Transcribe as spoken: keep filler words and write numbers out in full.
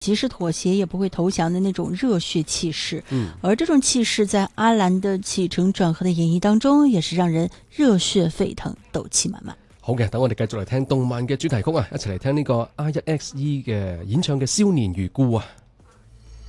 即使妥协也不會投降的那種熱血氣勢。 嗯， 而這種氣勢在阿蘭的起承轉合的演繹當中，也是讓人熱血沸騰、鬥氣滿滿。 好嘅，等我哋繼續嚟聽動漫嘅主題曲啊，一齊嚟聽呢個 I 一 X E 嘅演唱嘅《少年如故》啊。